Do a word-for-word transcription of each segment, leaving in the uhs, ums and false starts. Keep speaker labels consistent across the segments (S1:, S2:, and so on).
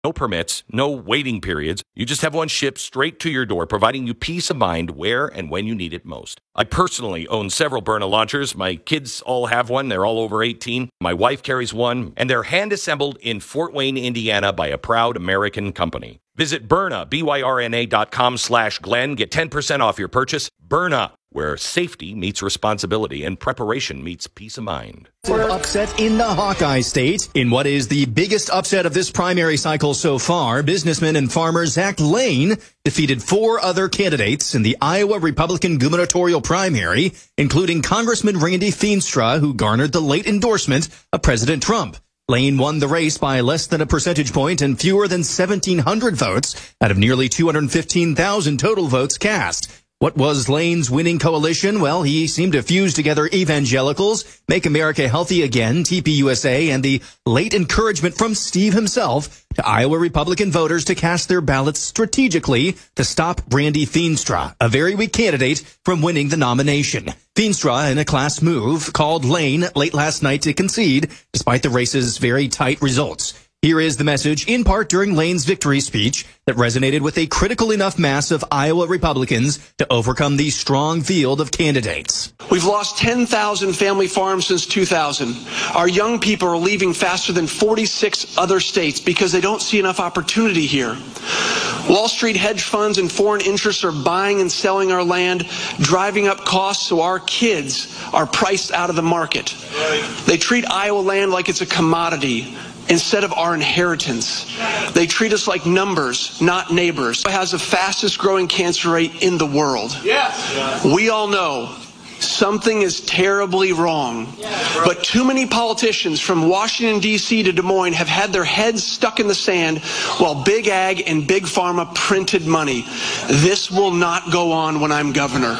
S1: No permits, no waiting periods. You just have one shipped straight to your door, providing you peace of mind where and when you need it most. I personally own several Byrna launchers. My kids all have one. They're all over eighteen. My wife carries one, and they're hand-assembled in Fort Wayne, Indiana by a proud American company. Visit Byrna, B Y R N A dot com slash Glenn. Get ten percent off your purchase. Byrna, where safety meets responsibility and preparation meets peace of mind.
S2: Upset in the Hawkeye State. In what is the biggest upset of this primary cycle so far, businessman and farmer Zach Lane defeated four other candidates in the Iowa Republican gubernatorial primary, including Congressman Randy Feenstra, who garnered the late endorsement of President Trump. Lane won the race by less than a percentage point and fewer than seventeen hundred votes out of nearly two hundred fifteen thousand total votes cast. What was Lane's winning coalition? Well, he seemed to fuse together evangelicals, Make America Healthy Again, T P U S A, and the late encouragement from Steve himself to Iowa Republican voters to cast their ballots strategically to stop Randy Feenstra, a very weak candidate, from winning the nomination. Feenstra, in a class move, called Lane late last night to concede, despite the race's very tight results. Here is the message, in part during Lane's victory speech, that resonated with a critical enough mass of Iowa Republicans to overcome the strong field of candidates.
S3: We've lost ten thousand family farms since two thousand. Our young people are leaving faster than forty-six other states because they don't see enough opportunity here. Wall Street hedge funds and foreign interests are buying and selling our land, driving up costs so our kids are priced out of the market. They treat Iowa land like it's a commodity instead of our inheritance. They treat us like numbers, not neighbors. It has the fastest growing cancer rate in the world. Yes. We all know something is terribly wrong. But too many politicians from Washington, D C to Des Moines have had their heads stuck in the sand while Big Ag and Big Pharma printed money. This will not go on when I'm governor.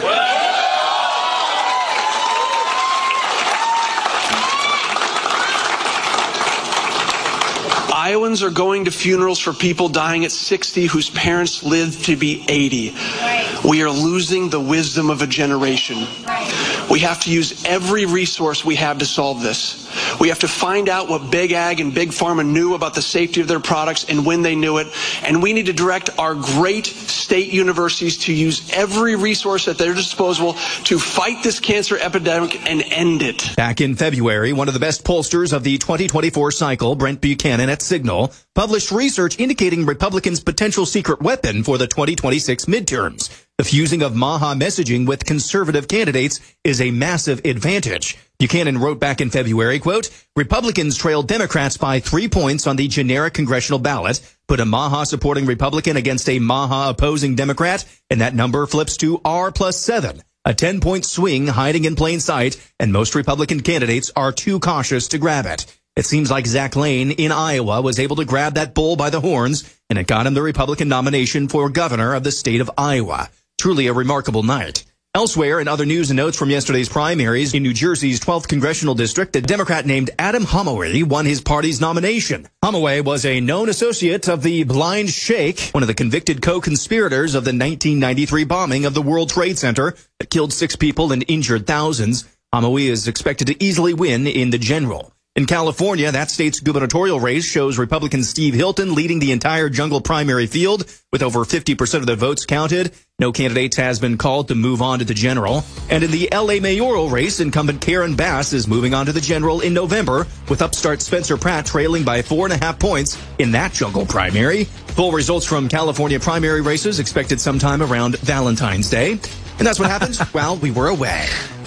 S3: Iowans are going to funerals for people dying at sixty whose parents lived to be eighty. Right. We are losing the wisdom of a generation. Right. We have to use every resource we have to solve this. We have to find out what Big Ag and Big Pharma knew about the safety of their products and when they knew it. And we need to direct our great state universities to use every resource at their disposal to fight this cancer epidemic and end it.
S2: Back in February, one of the best pollsters of the twenty twenty-four cycle, Brent Buchanan at Signal, published research indicating Republicans' potential secret weapon for the twenty twenty-six midterms. The fusing of Maha messaging with conservative candidates is a massive advantage. Buchanan wrote back in February, quote, Republicans trailed Democrats by three points on the generic congressional ballot. Put a Maha supporting Republican against a Maha opposing Democrat, and that number flips to R plus seven. A ten-point swing hiding in plain sight, and most Republican candidates are too cautious to grab it. It seems like Zach Lane in Iowa was able to grab that bull by the horns, and it got him the Republican nomination for governor of the state of Iowa. Truly a remarkable night. Elsewhere, in other news and notes from yesterday's primaries, in New Jersey's twelfth congressional district, a Democrat named Adam Hommoway won his party's nomination. Hommoway was a known associate of the Blind Sheikh, one of the convicted co-conspirators of the nineteen ninety-three bombing of the World Trade Center that killed six people and injured thousands. Hommoway is expected to easily win in the general. In California, that state's gubernatorial race shows Republican Steve Hilton leading the entire jungle primary field with over fifty percent of the votes counted. No candidate has been called to move on to the general. And in the L A mayoral race, incumbent Karen Bass is moving on to the general in November, with upstart Spencer Pratt trailing by four and a half points in that jungle primary. Full results from California primary races expected sometime around Valentine's Day. And that's what happens while we were away.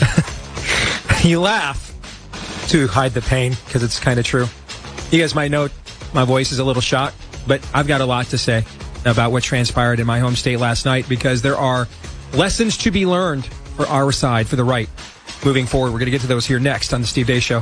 S4: You laugh to hide the pain, because it's kind of true. You guys might know my voice is a little shot, but I've got a lot to say about what transpired in my home state last night, because there are lessons to be learned for our side, for the right, moving forward. We're going to get to those here next on the Steve Deace Show.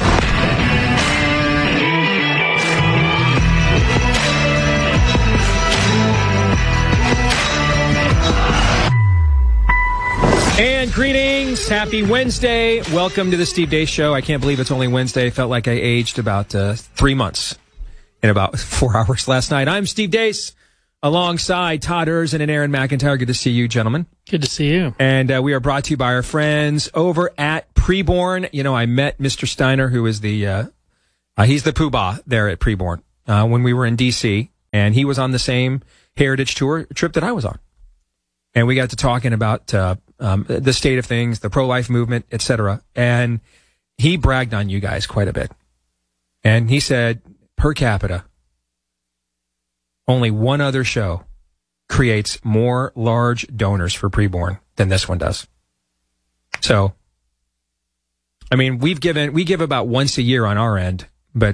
S4: And greetings. Happy Wednesday. Welcome to the Steve Deace Show. I can't believe it's only Wednesday. Felt like I aged about uh, three months in about four hours last night. I'm Steve Deace, alongside Todd Erzin and Aaron McIntyre. Good to see you, gentlemen.
S5: Good to see you.
S4: And uh, we are brought to you by our friends over at Preborn. You know, I met Mister Steiner, who is the, uh, uh, he's the poobah there at Preborn, uh, when we were in D C And he was on the same Heritage Tour trip that I was on. And we got to talking about uh, um, the state of things, the pro-life movement, et cetera. And he bragged on you guys quite a bit. And he said, per capita, only one other show creates more large donors for preborn than this one does. So, I mean, we've given, we give about once a year on our end, but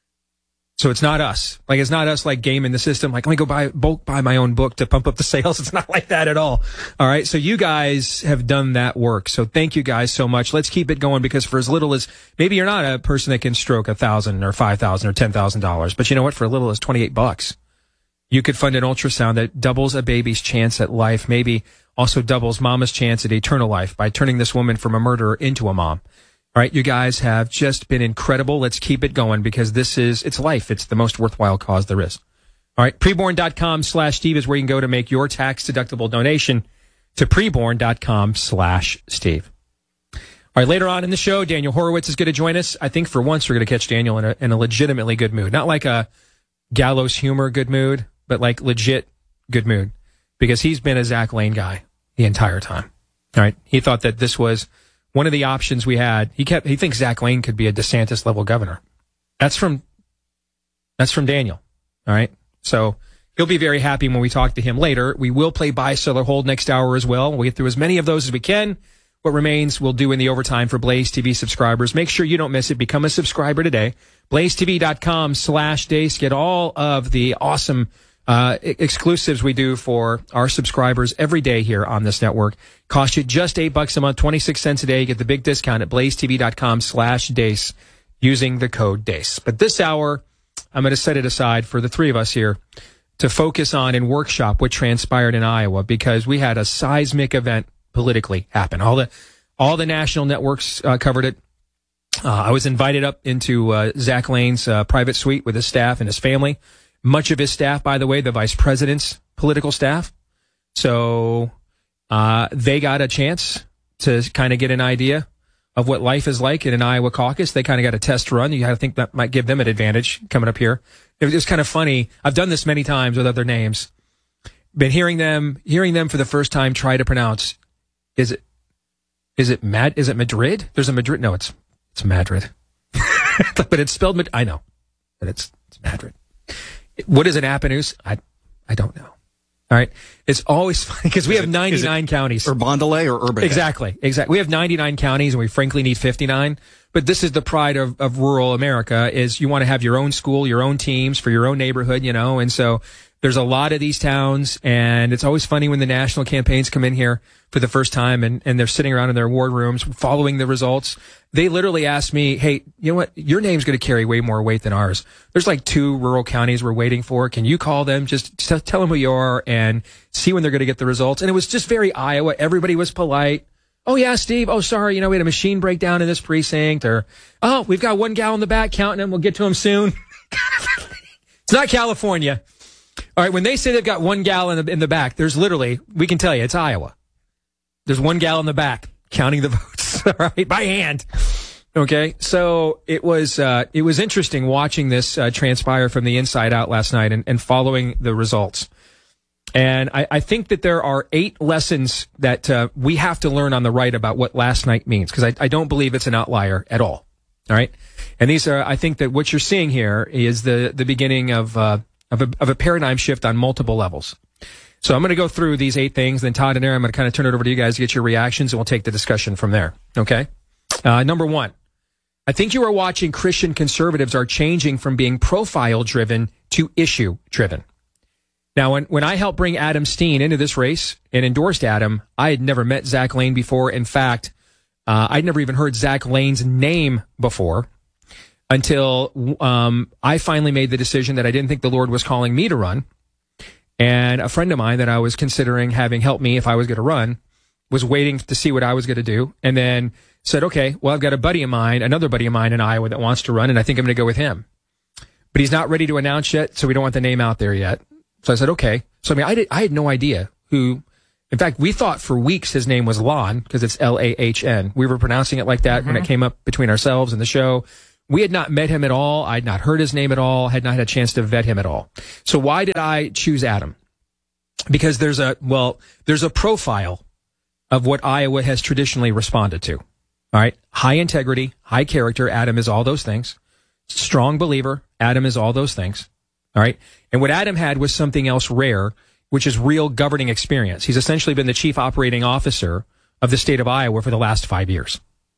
S4: so it's not us. Like, it's not us like gaming the system. Like, let me go buy, bulk buy my own book to pump up the sales. It's not like that at all. All right. So you guys have done that work. So thank you guys so much. Let's keep it going, because for as little as, maybe you're not a person that can stroke a thousand or five thousand or ten thousand dollars, but you know what? For as little as twenty-eight bucks, you could fund an ultrasound that doubles a baby's chance at life, maybe also doubles mama's chance at eternal life by turning this woman from a murderer into a mom. All right, you guys have just been incredible. Let's keep it going, because this is, it's life. It's the most worthwhile cause there is. All right, preborn.com slash Steve is where you can go to make your tax-deductible donation to preborn.com slash Steve. All right, later on in the show, Daniel Horowitz is going to join us. I think for once we're going to catch Daniel in a, in a legitimately good mood. Not like a gallows humor good mood, but like legit good mood, because he's been a Zach Lane guy the entire time. All right, he thought that this was one of the options we had. He kept, he thinks Zach Lane could be a DeSantis level governor. That's from, that's from Daniel. All right. So he'll be very happy when we talk to him later. We will play buy, sell, or hold next hour as well. We'll get through as many of those as we can. What remains, we'll do in the overtime for Blaze T V subscribers. Make sure you don't miss it. Become a subscriber today. blazetv.com slash Deace. Get all of the awesome Uh, exclusives we do for our subscribers every day here on this network. Cost you just eight bucks a month, twenty-six cents a day. You get the big discount at blazetv.com slash Deace using the code Deace. But this hour, I'm going to set it aside for the three of us here to focus on and workshop what transpired in Iowa, because we had a seismic event politically happen. All the, all the national networks uh, covered it. Uh, I was invited up into uh, Zach Lane's uh, private suite with his staff and his family. Much of his staff, by the way, the vice president's political staff. So uh, they got a chance to kind of get an idea of what life is like in an Iowa caucus. They kind of got a test run. You got to think that might give them an advantage coming up here. It was just kind of funny. I've done this many times with other names. Been hearing them, hearing them for the first time try to pronounce. Is it, is it Mad? Is it Madrid? There's a Madrid. No, it's it's Madrid. But it's spelled. I know, but it's it's Madrid. What is an Appanus? I I don't know. All right. It's always funny because we is have it, ninety-nine counties.
S2: Urbandale or Urban?
S4: Exactly. Exactly. We have ninety-nine counties and we frankly need fifty-nine. But this is the pride of, of rural America, is you want to have your own school, your own teams for your own neighborhood, you know, and so there's a lot of these towns, and it's always funny when the national campaigns come in here for the first time and, and they're sitting around in their ward rooms following the results. They literally asked me, hey, you know what? Your name's going to carry way more weight than ours. There's like two rural counties we're waiting for. Can you call them? Just t- tell them who you are and see when they're going to get the results. And it was just very Iowa. Everybody was polite. Oh, yeah, Steve. Oh, sorry. You know, we had a machine breakdown in this precinct. Or, oh, we've got one gal in the back counting them. We'll get to them soon. It's not California. All right, when they say they've got one gal in the, in the back, there's literally, we can tell you, it's Iowa. There's one gal in the back counting the votes, all right, by hand. Okay, so it was uh, it was interesting watching this uh, transpire from the inside out last night and, and following the results. And I, I think that there are eight lessons that uh, we have to learn on the right about what last night means, because I, I don't believe it's an outlier at all. All right, and these are, I think that what you're seeing here is the the beginning of uh, of a, of a paradigm shift on multiple levels. So I'm going to go through these eight things. Then Todd and Aaron, I'm going to kind of turn it over to you guys to get your reactions, and we'll take the discussion from there. Okay. Uh, number one, I think you are watching Christian conservatives are changing from being profile-driven to issue-driven. Now, when, when I helped bring Adam Steen into this race and endorsed Adam, I had never met Zach Lane before. In fact, uh, I'd never even heard Zach Lane's name before until um, I finally made the decision that I didn't think the Lord was calling me to run. And a friend of mine that I was considering having help me if I was going to run was waiting to see what I was going to do, and then said, okay, well, I've got a buddy of mine, another buddy of mine in Iowa that wants to run, and I think I'm going to go with him. But he's not ready to announce yet, so we don't want the name out there yet. So I said, okay. So I mean, I, did, I had no idea who. In fact, we thought for weeks his name was Lon, because it's L A H N. We were pronouncing it like that mm-hmm. when it came up between ourselves and the show. We had not met him at all. I had not heard his name at all, had not had a chance to vet him at all. So why did I choose Adam? Because there's a, well, there's a profile of what Iowa has traditionally responded to. All right. High integrity, high character. Adam is all those things. Strong believer. Adam is all those things. All right. And what Adam had was something else rare, which is real governing experience. He's essentially been the chief operating officer of the state of Iowa for the last five years.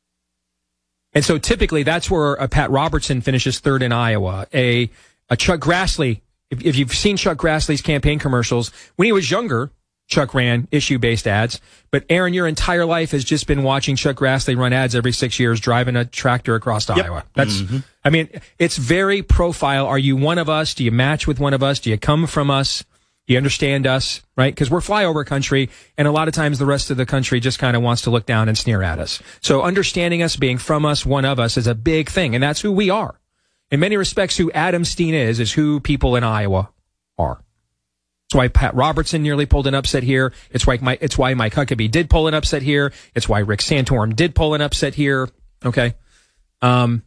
S4: And so typically that's where a Pat Robertson finishes third in Iowa. A, a Chuck Grassley, if, if you've seen Chuck Grassley's campaign commercials, when he was younger, Chuck ran issue-based ads. But Aaron, your entire life has just been watching Chuck Grassley run ads every six years, driving a tractor across yep. Iowa. That's, mm-hmm. I mean, it's very profile. Are you one of us? Do you match with one of us? Do you come from us? Do you understand us? Right? Because we're flyover country, and a lot of times the rest of the country just kind of wants to look down and sneer at us. So understanding us, being from us, one of us is a big thing, and that's who we are. In many respects, who Adam Steen is, is who people in Iowa are. It's why Pat Robertson nearly pulled an upset here. It's why Mike, it's why Mike Huckabee did pull an upset here. It's why Rick Santorum did pull an upset here. Okay. Um,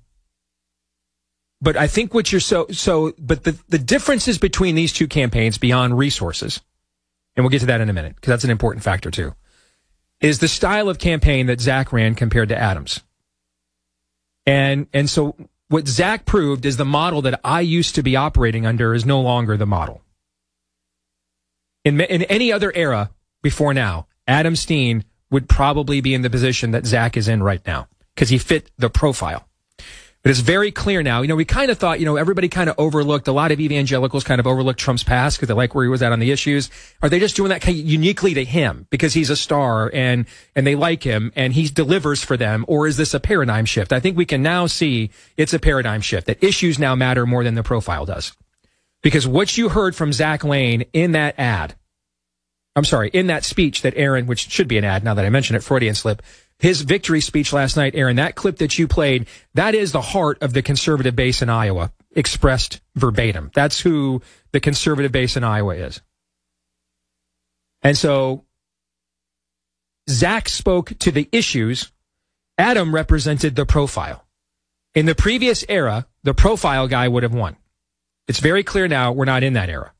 S4: but I think what you're so, so, but the, the differences between these two campaigns beyond resources, and we'll get to that in a minute, because that's an important factor too, is the style of campaign that Zach ran compared to Adams. And, and so what Zach proved is the model that I used to be operating under is no longer the model. In, in any other era before now, Adam Steen would probably be in the position that Zach is in right now because he fit the profile. But it's very clear now. You know, we kind of thought, you know, everybody kind of overlooked, a lot of evangelicals kind of overlooked Trump's past because they like where he was at on the issues. Are they just doing that kind of uniquely to him because he's a star and, and they like him and he delivers for them? Or is this a paradigm shift? I think we can now see it's a paradigm shift, that issues now matter more than the profile does. Because what you heard from Zach Lane in that ad, I'm sorry, in that speech that Aaron, which should be an ad now that I mentioned it, Freudian slip, his victory speech last night, Aaron, that clip that you played, that is the heart of the conservative base in Iowa, expressed verbatim. That's who the conservative base in Iowa is. And so Zach spoke to the issues. Adam represented the profile. In the previous era, the profile guy would have won. It's very clear now we're not in that era.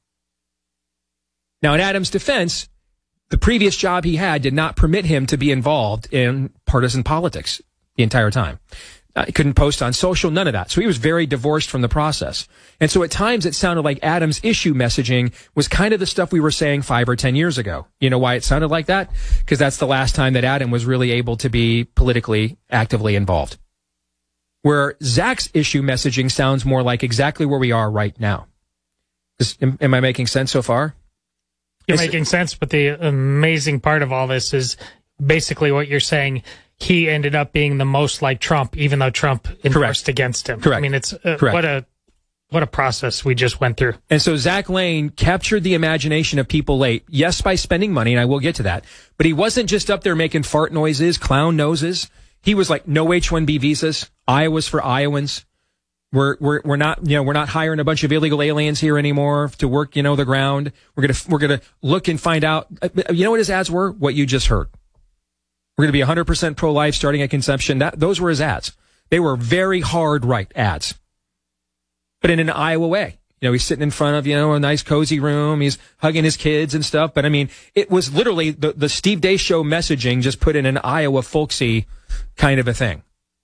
S4: Now, in Adam's defense, the previous job he had did not permit him to be involved in partisan politics the entire time. Uh, he couldn't post on social, none of that. So he was very divorced from the process. And so at times it sounded like Adam's issue messaging was kind of the stuff we were saying five or ten years ago. You know why it sounded like that? Because that's the last time that Adam was really able to be politically actively involved. Where Zach's issue messaging sounds more like exactly where we are right now. Is, am, am I making sense so far?
S5: You're it's, making sense, but the amazing part of all this is basically what you're saying. He ended up being the most like Trump, even though Trump endorsed
S4: Correct.
S5: against him.
S4: Correct.
S5: I mean, it's uh, what a what a process we just went through.
S4: And so Zach Lane captured the imagination of people late, yes, by spending money, and I will get to that. But he wasn't just up there making fart noises, clown noses. He was like, no H one B visas. Iowa's for Iowans. We're, we're, we're not, you know, we're not hiring a bunch of illegal aliens here anymore to work, you know, the ground. We're going to, we're going to look and find out, you know what his ads were? What you just heard. We're going to be one hundred percent pro-life starting at conception. That, those were his ads. They were very hard right ads. But in an Iowa way. You know, he's sitting in front of, you know, a nice cozy room. He's hugging his kids and stuff. But I mean, it was literally the, the Steve Day show messaging just put in an Iowa folksy kind of a thing.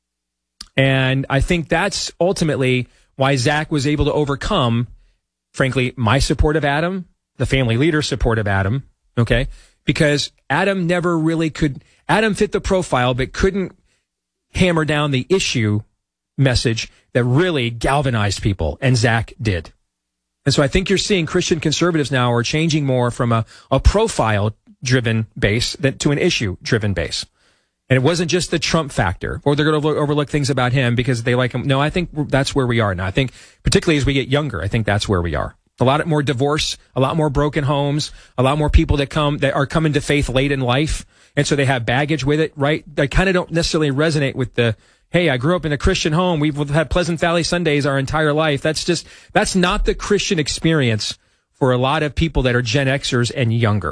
S4: And I think that's ultimately why Zach was able to overcome, frankly, my support of Adam, the family leader support of Adam, okay? Because Adam never really could, Adam fit the profile, but couldn't hammer down the issue message that really galvanized people, and Zach did. And so I think you're seeing Christian conservatives now are changing more from a, a profile-driven base than to an issue-driven base. And it wasn't just the Trump factor, or they're going to overlook things about him because they like him. No, I think that's where we are now. I think, particularly as we get younger, I think that's where we are. A lot more divorce, a lot more broken homes, a lot more people that come, that are coming to faith late in life. And so they have baggage with it, right? They kind of don't necessarily resonate with the, hey, I grew up in a Christian home. We've had Pleasant Valley Sundays our entire life. That's just, that's not the Christian experience for a lot of people that are Gen Xers and younger.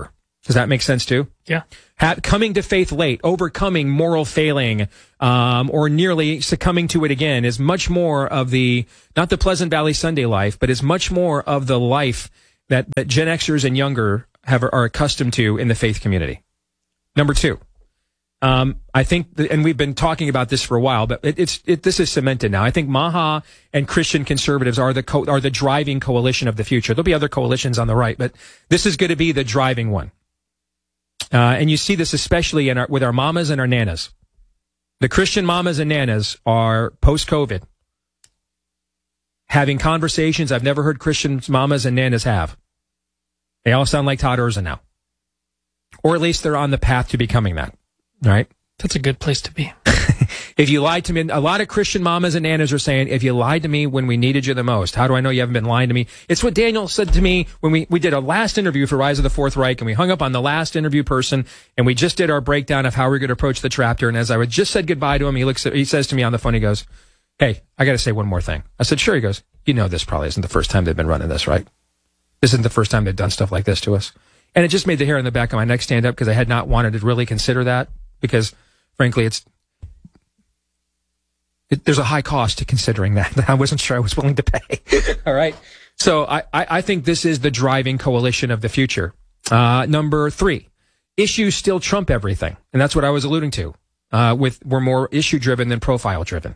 S4: Does that make sense too?
S5: Yeah.
S4: Ha- coming to faith late, overcoming moral failing, um, or nearly succumbing to it again is much more of the, not the Pleasant Valley Sunday life, but is much more of the life that, that Gen Xers and younger have are accustomed to in the faith community. Number two, um, I think, th- and we've been talking about this for a while, but it, it's it, this is cemented now. I think Maha and Christian conservatives are the co- are the driving coalition of the future. There'll be other coalitions on the right, but this is going to be the driving one. Uh, and you see this especially in our, with our mamas and our nanas. The Christian mamas and nanas are post-COVID having conversations I've never heard Christian mamas and nanas have. They all sound like Todd Erzen now. Or at least they're on the path to becoming that. Right?
S5: That's a good place to be.
S4: If you lied to me, a lot of Christian mamas and nanas are saying, if you lied to me when we needed you the most, how do I know you haven't been lying to me? It's what Daniel said to me when we, we did a last interview for Rise of the Fourth Reich, and we hung up on the last interview person, and we just did our breakdown of how we're going to approach the chapter. And as I just said goodbye to him, he looks at, he says to me on the phone, he goes, hey, I got to say one more thing. I said, sure. He goes, you know, this probably isn't the first time they've been running this, right? This isn't the first time they've done stuff like this to us. And it just made the hair on the back of my neck stand up because I had not wanted to really consider that because, frankly, it's, It, there's a high cost to considering that. I wasn't sure I was willing to pay. All right. So I, I, I think this is the driving coalition of the future. Uh, number three, issues still trump everything. And that's what I was alluding to. Uh, with, we're more issue driven than profile driven.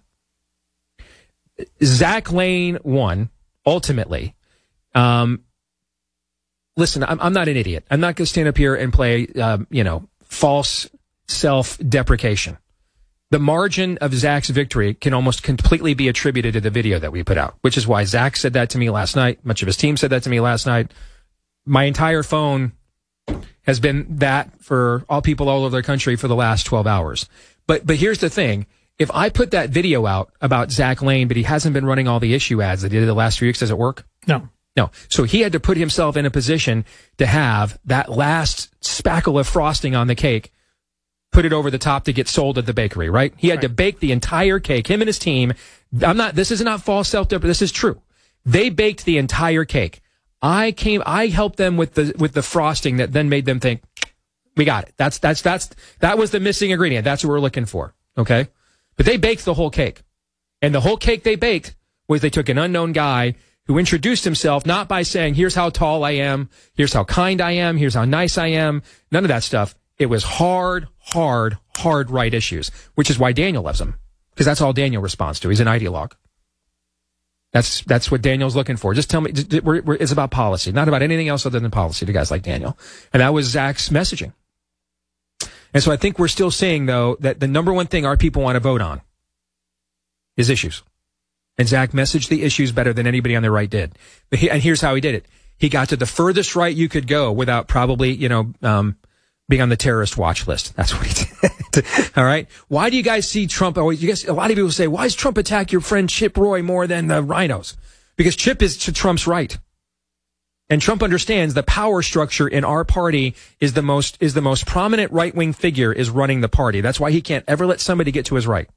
S4: Zach Lane won, ultimately. Um, listen, I'm, I'm not an idiot. I'm not going to stand up here and play, um, you know, false self-deprecation. The margin of Zach's victory can almost completely be attributed to the video that we put out, which is why Zach said that to me last night. Much of his team said that to me last night. My entire phone has been that for all people all over the country for the last twelve hours. But but here's the thing. If I put that video out about Zach Lane, but he hasn't been running all the issue ads that he did the last few weeks, does it work?
S5: No.
S4: No. So he had to put himself in a position to have that last spackle of frosting on the cake put it over the top to get sold at the bakery, right? He had right. to bake the entire cake, him and his team. I'm not, this is not false self-deprecation. This is true. They baked the entire cake. I came, I helped them with the, with the frosting that then made them think, we got it. That's, that's, that's, that was the missing ingredient. That's what we're looking for. Okay. But they baked the whole cake. And the whole cake they baked was they took an unknown guy who introduced himself not by saying, here's how tall I am. Here's how kind I am. Here's how nice I am. None of that stuff. It was hard, hard, hard right issues, which is why Daniel loves him, because that's all Daniel responds to. He's an ideologue. That's that's what Daniel's looking for. Just tell me, we're, we're, it's about policy, not about anything else other than policy to guys like Daniel. And that was Zach's messaging. And so I think we're still saying, though, that the number one thing our people want to vote on is issues. And Zach messaged the issues better than anybody on the right did. But he, and here's how he did it. He got to the furthest right you could go without probably, you know, um, being on the terrorist watch list. That's what he did. All right. Why do you guys see Trump? Oh, you guys, a lot of people say, why does Trump attack your friend Chip Roy more than the rhinos? Because Chip is to Trump's right. And Trump understands the power structure in our party is the most, is the most prominent right-wing figure is running the party. That's why he can't ever let somebody get to his right.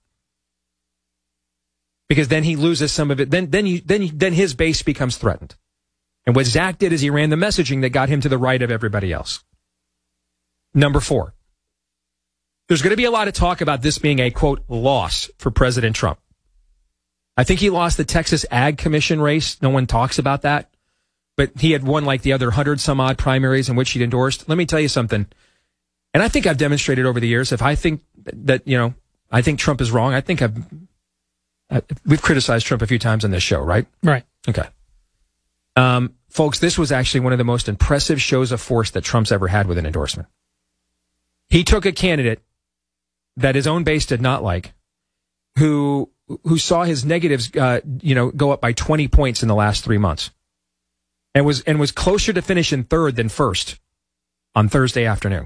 S4: Because then he loses some of it. Then, then you, then, you, then his base becomes threatened. And what Zach did is he ran the messaging that got him to the right of everybody else. Number four, there's going to be a lot of talk about this being a, quote, loss for President Trump. I think he lost the Texas Ag Commission race. No one talks about that. But he had won like the other hundred some odd primaries in which he'd endorsed. Let me tell you something. And I think I've demonstrated over the years, if I think that, you know, I think Trump is wrong, I think I've, I, we've criticized Trump a few times on this show, right?
S5: Right.
S4: Okay. Um, folks, this was actually one of the most impressive shows of force that Trump's ever had with an endorsement. He took a candidate that his own base did not like, who who saw his negatives, uh, you know, go up by twenty points in the last three months, and was and was closer to finishing third than first on Thursday afternoon.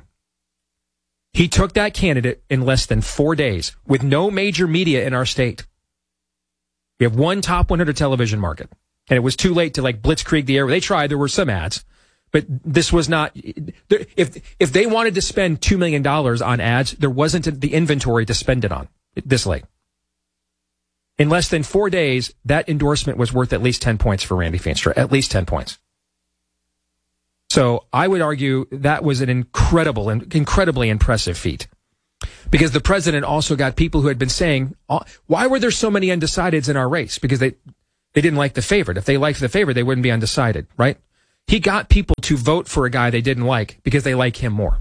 S4: He took that candidate in less than four days with no major media in our state. We have one top one hundred television market, and it was too late to like blitzkrieg the air. They tried. There were some ads. But this was not, if if they wanted to spend two million dollars on ads, there wasn't the inventory to spend it on this late. In less than four days, that endorsement was worth at least ten points for Randy Feenstra, at least ten points. So I would argue that was an incredible and incredibly impressive feat. Because the president also got people who had been saying, why were there so many undecideds in our race? Because they, they didn't like the favorite. If they liked the favorite, they wouldn't be undecided, right? He got people to vote for a guy they didn't like because they like him more.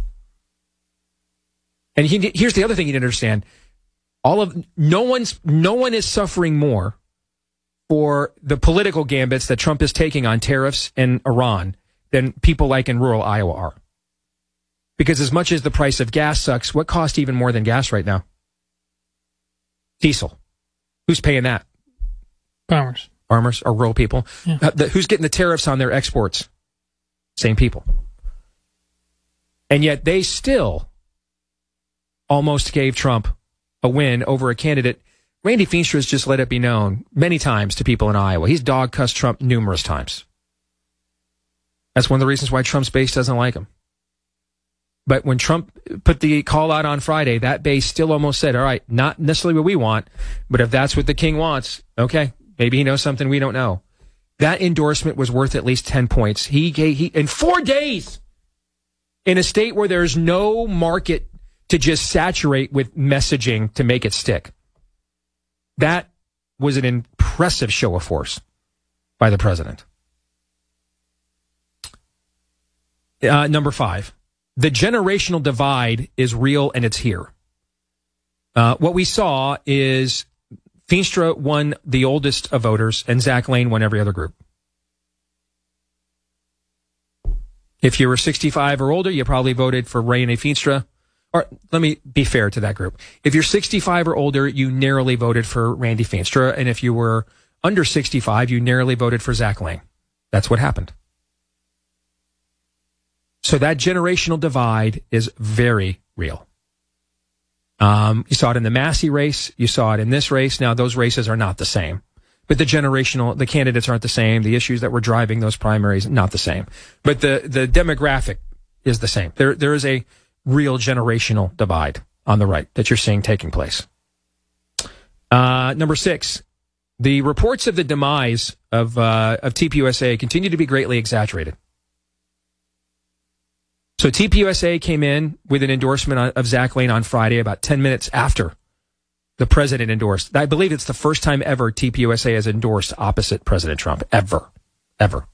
S4: And he, here's the other thing you didn't understand. All of, no one's, no one is suffering more for the political gambits that Trump is taking on tariffs and Iran than people like in rural Iowa are. Because as much as the price of gas sucks, what costs even more than gas right now? Diesel. Who's paying that?
S5: Farmers.
S4: Farmers or rural people.
S5: Yeah.
S4: Uh, the, who's getting the tariffs on their exports? Same people. And yet they still almost gave Trump a win over a candidate. Randy Feenstra has just let it be known many times to people in Iowa. He's dog-cussed Trump numerous times. That's one of the reasons why Trump's base doesn't like him. But when Trump put the call out on Friday, that base still almost said, all right, not necessarily what we want, but if that's what the king wants, okay, maybe he knows something we don't know. That endorsement was worth at least ten points. He gave, he, in four days, in a state where there's no market to just saturate with messaging to make it stick. That was an impressive show of force by the president. Uh, number five. The generational divide is real and it's here. Uh, what we saw is Feenstra won the oldest of voters and Zach Lane won every other group. If you were sixty-five or older, you probably voted for Randy Feenstra. Or let me be fair to that group. If you're sixty-five or older, you narrowly voted for Randy Feenstra. And if you were under sixty-five, you narrowly voted for Zach Lane. That's what happened. So that generational divide is very real. Um, you saw it in the Massey race. You saw it in this race. Now, those races are not the same. But the generational, the candidates aren't the same. The issues that were driving those primaries, not the same. But the, the demographic is the same. There, there is a real generational divide on the right that you're seeing taking place. Uh, number six, the reports of the demise of, uh, of T P U S A continue to be greatly exaggerated. So T P U S A came in with an endorsement of Zach Lane on Friday about ten minutes after the president endorsed. I believe it's the first time ever T P U S A has endorsed opposite President Trump. Ever. Ever.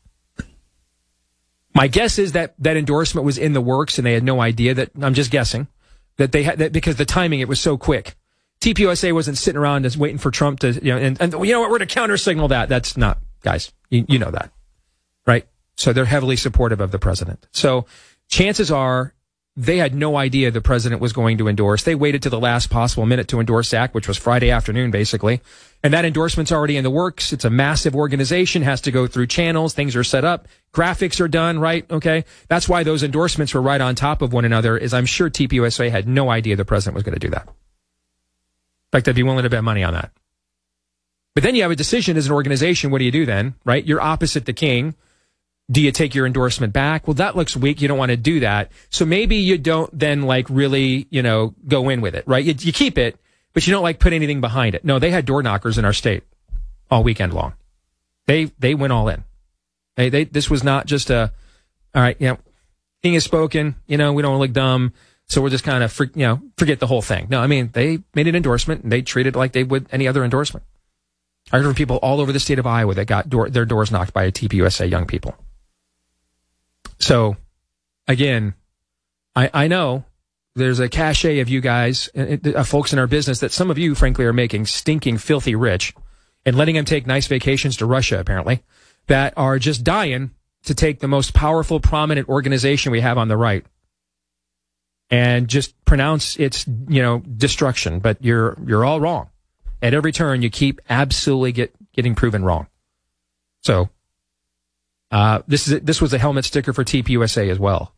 S4: My guess is that that endorsement was in the works and they had no idea that, I'm just guessing, that they had, that because the timing, it was so quick. T P U S A wasn't sitting around just waiting for Trump to, you know, and, and you know what, we're to counter signal that. That's not, guys, you, you know that, right? So they're heavily supportive of the president. So chances are they had no idea the president was going to endorse. They waited to the last possible minute to endorse Zach, which was Friday afternoon, basically. And that endorsement's already in the works. It's a massive organization, has to go through channels. Things are set up. Graphics are done, right? Okay. That's why those endorsements were right on top of one another, is I'm sure T P U S A had no idea the president was going to do that. In fact, I'd be willing to bet money on that. But then you have a decision as an organization. What do you do then, right? You're opposite the king. Do you take your endorsement back? Well, that looks weak. You don't want to do that. So maybe you don't then like really, you know, go in with it, right? You, you keep it, but you don't like put anything behind it. No, they had door knockers in our state all weekend long. They, they went all in. They, they, this was not just a, all right, you know, king has spoken, you know, we don't want to look dumb. So we're just kind of, you know, forget the whole thing. No, I mean, they made an endorsement and they treated it like they would any other endorsement. I heard from people all over the state of Iowa that got door, their doors knocked by T P U S A young people. So, again, I, I know there's a cachet of you guys, uh, folks in our business, that some of you, frankly, are making stinking, filthy rich and letting them take nice vacations to Russia, apparently, that are just dying to take the most powerful, prominent organization we have on the right and just pronounce its, you know, destruction. But you're you're all wrong. At every turn, you keep absolutely get getting proven wrong. So, Uh, this is this was a helmet sticker for T P U S A as well.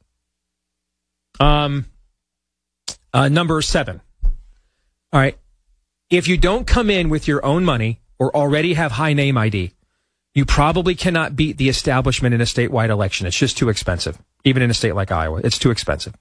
S4: Um, uh, number seven. All right. If you don't come in with your own money or already have high name I D, you probably cannot beat the establishment in a statewide election. It's just too expensive. Even in a state like Iowa, it's too expensive.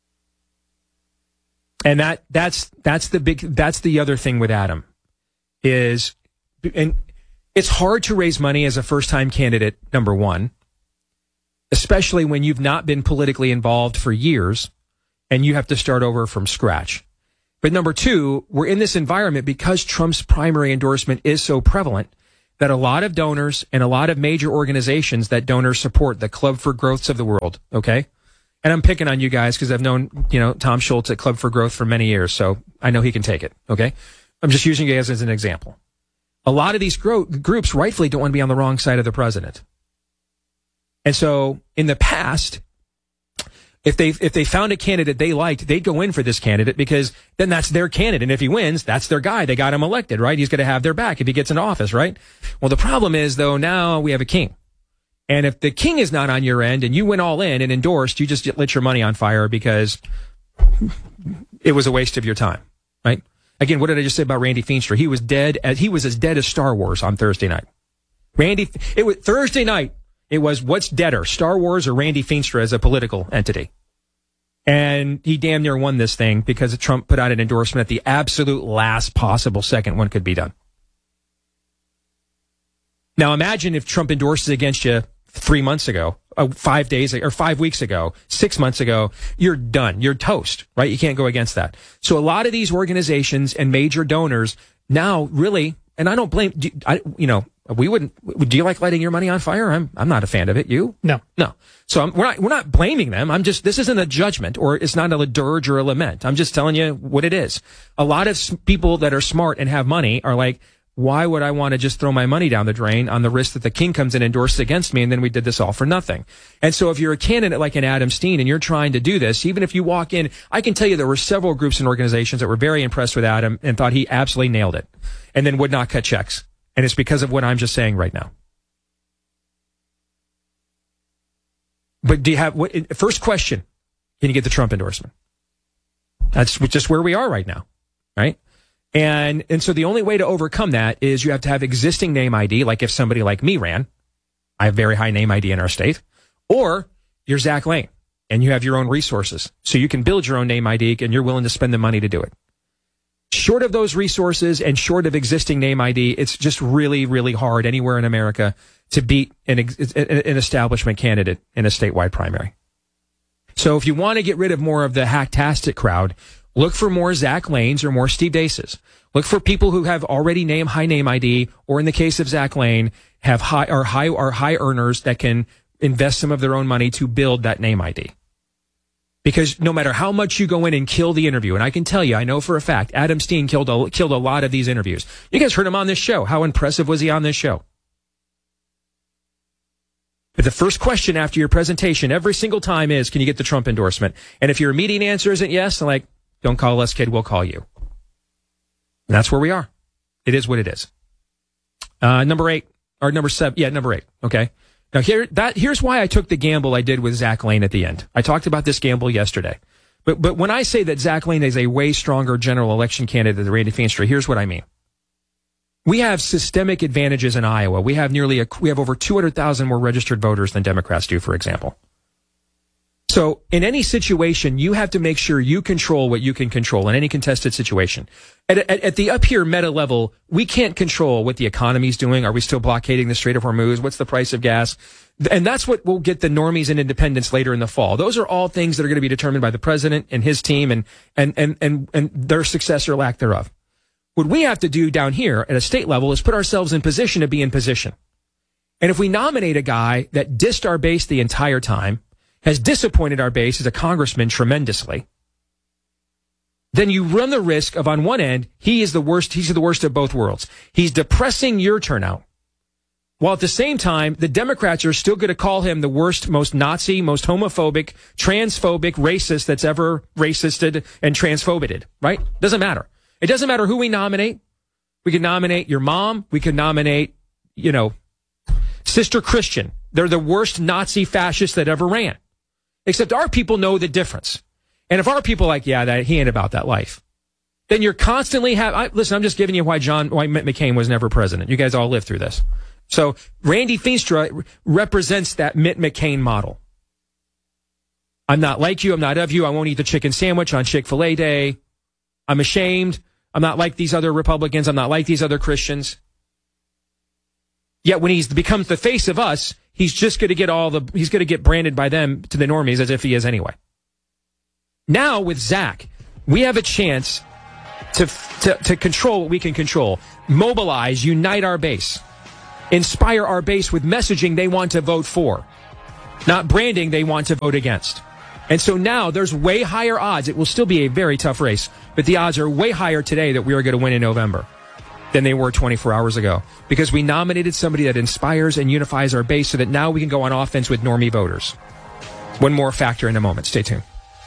S4: And that that's that's the big that's the other thing with Adam is, and it's hard to raise money as a first-time candidate, number one. especially when you've not been politically involved for years and you have to start over from scratch. But number two, we're in this environment because Trump's primary endorsement is so prevalent that a lot of donors and a lot of major organizations that donors support, the Club for Growths of the world, okay? And I'm picking on you guys because I've known, you know, Tom Schultz at Club for Growth for many years, so I know he can take it, okay? I'm just using you guys as an example. A lot of these gro- groups rightfully don't want to be on the wrong side of the president. And so in the past, if they if they found a candidate they liked, they'd go in for this candidate because then that's their candidate. And if he wins, that's their guy. They got him elected, right? He's going to have their back if he gets into office, right? Well, the problem is, though, now we have a king. And if the king is not on your end and you went all in and endorsed, you just lit your money on fire because it was a waste of your time, right? Again, what did I just say about Randy Feenstra? He was dead as he was as dead as Star Wars on Thursday night. Randy, it was Thursday night. It was what's deader, Star Wars or Randy Feenstra as a political entity. And he damn near won this thing because Trump put out an endorsement at the absolute last possible second one could be done. Now imagine if Trump endorses against you three months ago, uh, five days or five weeks ago, six months ago, you're done. You're toast, right? You can't go against that. So a lot of these organizations and major donors now really, and I don't blame, I, you know, we wouldn't, do you like lighting your money on fire? I'm, I'm not a fan of it. You?
S5: No.
S4: No. So I'm, we're not, we're not blaming them. I'm just, this isn't a judgment or it's not a dirge or a lament. I'm just telling you what it is. A lot of people that are smart and have money are like, why would I want to just throw my money down the drain on the risk that the king comes and endorses against me and then we did this all for nothing? And so if you're a candidate like an Adam Steen and you're trying to do this, even if you walk in, I can tell you there were several groups and organizations that were very impressed with Adam and thought he absolutely nailed it and then would not cut checks. And it's because of what I'm just saying right now. But do you have, what, first question, can you get the Trump endorsement? That's just where we are right now, right? And and so the only way to overcome that is you have to have existing name I D, like if somebody like me ran, I have very high name I D in our state, or you're Zach Lane, and you have your own resources. So you can build your own name I D, and you're willing to spend the money to do it. Short of those resources and short of existing name I D, it's just really, really hard anywhere in America to beat an, an establishment candidate in a statewide primary. So if you want to get rid of more of the hacktastic crowd, look for more Zach Lanes or more Steve Deaces. Look for people who have already name high name I D, or in the case of Zach Lane, have high or high or high earners that can invest some of their own money to build that name I D. Because no matter how much you go in and kill the interview, and I can tell you, I know for a fact, Adam Steen killed a, killed a lot of these interviews. You guys heard him on this show. How impressive was he on this show? But the first question after your presentation every single time is, can you get the Trump endorsement? And if your immediate answer isn't yes, I'm like, don't call us, kid, we'll call you. And that's where we are. It is what it is. Uh, number eight, or number seven, yeah, number eight, okay? Now, here, that, here's why I took the gamble I did with Zach Lane at the end. I talked about this gamble yesterday. But but when I say that Zach Lane is a way stronger general election candidate than Randy Feenstra, here's what I mean. We have systemic advantages in Iowa. We have nearly a, we have over two hundred thousand more registered voters than Democrats do, for example. So in any situation, you have to make sure you control what you can control in any contested situation. At, at, at the up here meta level, we can't control what the economy's doing. Are we still blockading the Strait of Hormuz? What's the price of gas? And that's what will get the normies and independents later in the fall. Those are all things that are going to be determined by the president and his team and, and, and, and, and their success or lack thereof. What we have to do down here at a state level is put ourselves in position to be in position. And if we nominate a guy that dissed our base the entire time, has disappointed our base as a congressman tremendously, then you run the risk of, on one end, he is the worst, he's the worst of both worlds. He's depressing your turnout, while at the same time, the Democrats are still going to call him the worst, most Nazi, most homophobic, transphobic racist that's ever racisted and transphobited, right? Doesn't matter. It doesn't matter who we nominate. We can nominate your mom. We can nominate, you know, Sister Christian. They're the worst Nazi fascists that ever ran. Except our people know the difference. And if our people are like, yeah, that, he ain't about that life, then you're constantly have. I, listen, I'm just giving you why John, why Mitt McCain was never president. You guys all lived through this. So Randy Feenstra represents that Mitt McCain model. I'm not like you. I'm not of you. I won't eat the chicken sandwich on Chick-fil-A Day. I'm ashamed. I'm not like these other Republicans. I'm not like these other Christians. Yet when he becomes the face of us, he's just going to get all the, he's going to get branded by them to the normies as if he is anyway. Now with Zach, we have a chance to, to, to control what we can control. Mobilize, unite our base. Inspire our base with messaging they want to vote for. Not branding they want to vote against. And so now there's way higher odds. It will still be a very tough race, but the odds are way higher today that we are going to win in November than they were twenty-four hours ago, because we nominated somebody that inspires and unifies our base so that now we can go on offense with normie voters. One more factor in a moment. Stay tuned.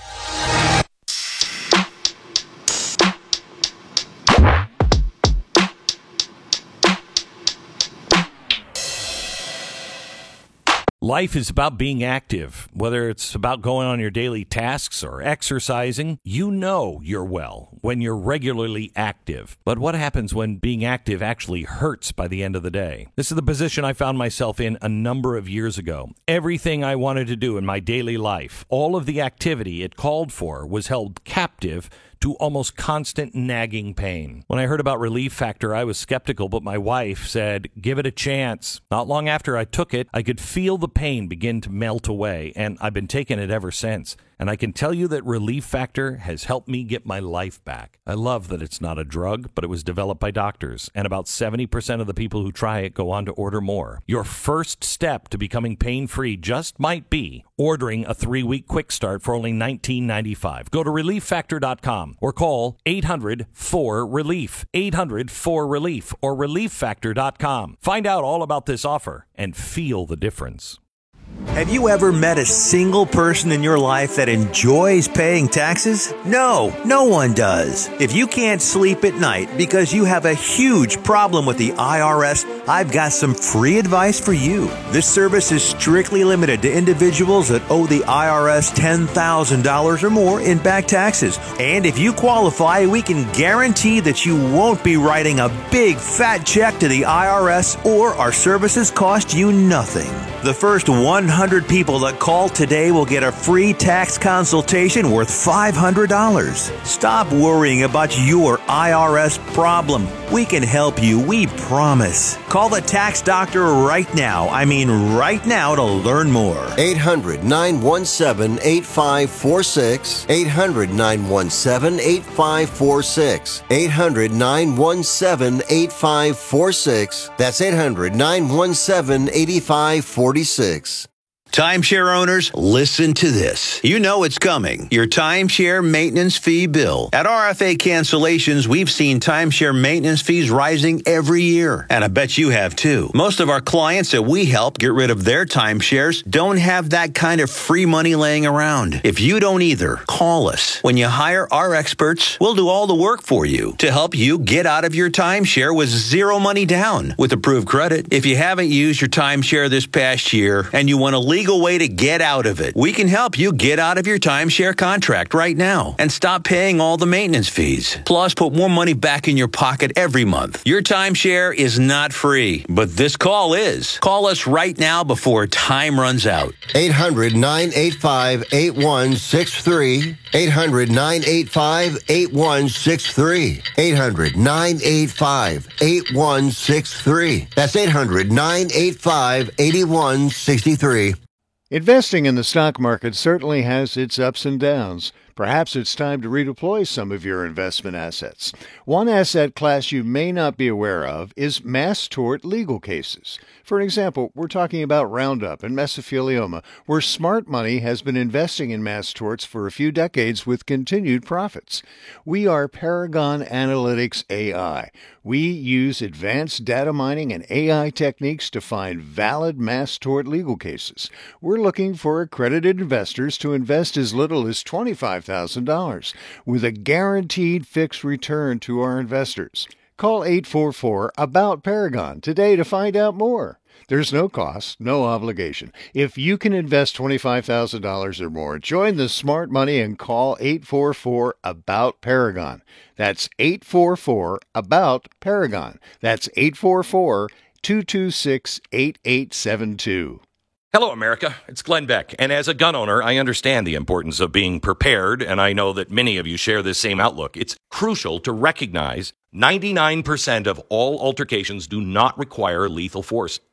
S1: Life is about being active. Whether it's about going on your daily tasks or exercising, you know you're well when you're regularly active. But what happens when being active actually hurts by the end of the day? This is the position I found myself in a number of years ago. Everything I wanted to do in my daily life, all of the activity it called for, was held captive to almost constant nagging pain. When I heard about Relief Factor, I was skeptical, but my wife said, give it a chance. Not long after I took it, I could feel the pain begin to melt away, and I've been taking it ever since. And I can tell you that Relief Factor has helped me get my life back. I love that it's not a drug, but it was developed by doctors, and about seventy percent of the people who try it go on to order more. Your first step to becoming pain-free just might be ordering a three-week quick start for only nineteen ninety-five. Go to relief factor dot com or call eight hundred four relief, eight hundred four relief, or relief factor dot com. Find out all about this offer and feel the difference.
S6: Have you ever met a single person in your life that enjoys paying taxes? No, no one does. If you can't sleep at night because you have a huge problem with the I R S, I've got some free advice for you. This service is strictly limited to individuals that owe the I R S ten thousand dollars or more in back taxes. And if you qualify, we can guarantee that you won't be writing a big fat check to the I R S, or our services cost you nothing. The first one hundred people that call today will get a free tax consultation worth five hundred dollars. Stop worrying about your I R S problem. We can help you, we promise. Call the tax doctor right now. I mean right now to learn more.
S7: eight hundred nine one seven eight five four six. eight hundred nine one seven eight five four six. eight hundred nine one seven eight five four six. That's eight hundred nine one seven eight five four six.
S6: Timeshare owners, listen to this. You know it's coming. Your timeshare maintenance fee bill. At R F A Cancellations, we've seen timeshare maintenance fees rising every year. And I bet you have too. Most of our clients that we help get rid of their timeshares don't have that kind of free money laying around. If you don't either, call us. When you hire our experts, we'll do all the work for you to help you get out of your timeshare with zero money down with approved credit. If you haven't used your timeshare this past year and you want to leave legal way to get out of it. We can help you get out of your timeshare contract right now and stop paying all the maintenance fees. Plus, put more money back in your pocket every month. Your timeshare is not free, but this call is. Call us right now before time runs out.
S7: eight hundred nine eight five eight one six three. eight hundred nine eight five eight one six three. eight hundred nine eight five eight one six three. That's eight hundred nine eight five eight one six three.
S8: Investing in the stock market certainly has its ups and downs. Perhaps it's time to redeploy some of your investment assets. One asset class you may not be aware of is mass tort legal cases. For an example, we're talking about Roundup and mesothelioma, where smart money has been investing in mass torts for a few decades with continued profits. We are Paragon Analytics A I. We use advanced data mining and A I techniques to find valid mass tort legal cases. We're looking for accredited investors to invest as little as twenty-five thousand dollars with a guaranteed fixed return to our investors. Call eight four four about Paragon today to find out more. There's no cost, no obligation. If you can invest twenty-five thousand dollars or more, join the smart money and call eight four four about Paragon. That's eight four four about Paragon. That's eight four four two two six eight eight seven two.
S1: Hello, America. It's Glenn Beck. And as a gun owner, I understand the importance of being prepared, and I know that many of you share this same outlook. It's crucial to recognize ninety-nine percent of all altercations do not require lethal force.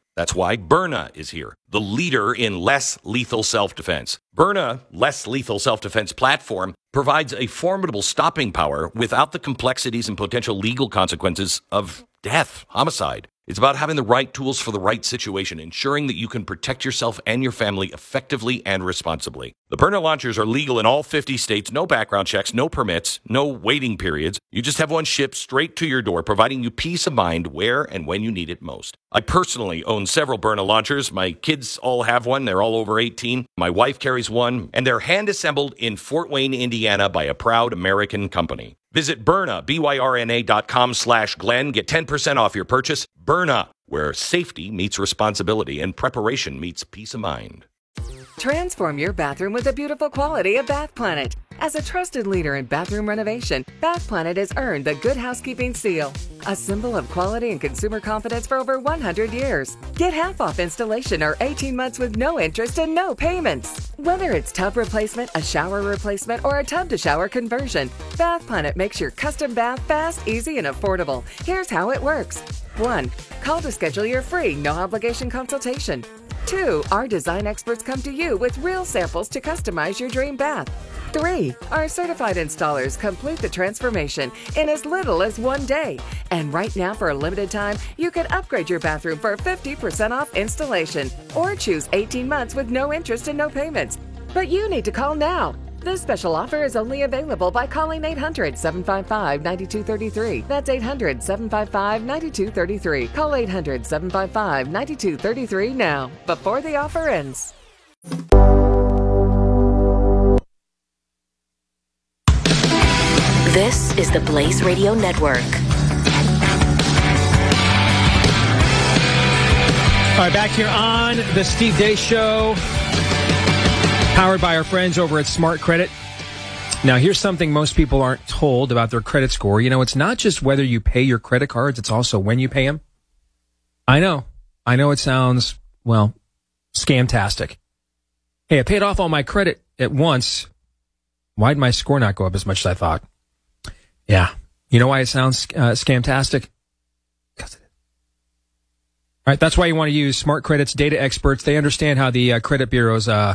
S1: That's why Byrna is here, the leader in less lethal self-defense. Byrna Less Lethal Self-Defense platform provides a formidable stopping power without the complexities and potential legal consequences of death, homicide. It's about having the right tools for the right situation, ensuring that you can protect yourself and your family effectively and responsibly. The Byrna launchers are legal in all fifty states, no background checks, no permits, no waiting periods. You just have one shipped straight to your door, providing you peace of mind where and when you need it most. I personally own several Byrna launchers. My kids all have one. They're all over eighteen. My wife carries one, and they're hand-assembled in Fort Wayne, Indiana by a proud American company. Visit Byrna, B Y R N A dot com slash Glenn. Get ten percent off your purchase. Byrna, where safety meets responsibility and preparation meets peace of mind.
S9: Transform your bathroom with the beautiful quality of Bath Planet. As a trusted leader in bathroom renovation, Bath Planet has earned the Good Housekeeping seal, a symbol of quality and consumer confidence for over one hundred years. Get half off installation or eighteen months with no interest and no payments. Whether it's tub replacement, a shower replacement, or a tub-to-shower conversion, Bath Planet makes your custom bath fast, easy, and affordable. Here's how it works. One, call to schedule your free, no-obligation consultation. Two, our design experts come to you with real samples to customize your dream bath. Three, our certified installers complete the transformation in as little as one day. And right now, for a limited time, you can upgrade your bathroom for fifty percent off installation or choose eighteen months with no interest and no payments. But you need to call now. This special offer is only available by calling eight hundred, seven five five, nine two three three. That's eight hundred, seven five five, nine two three three. Call eight hundred, seven five five, nine two three three now, before the offer ends.
S10: This is the Blaze Radio Network.
S4: All right, back here on the Steve Deace Show, powered by our friends over at Smart Credit. Now, here's something most people aren't told about their credit score. You know, it's not just whether you pay your credit cards, it's also when you pay them. I know. I know it sounds, well, scamtastic. Hey, I paid off all my credit at once. Why did my score not go up as much as I thought? Yeah. You know why it sounds uh, scamtastic? Because it is. All right, that's why you want to use Smart Credit's data experts. They understand how the uh, credit bureaus uh,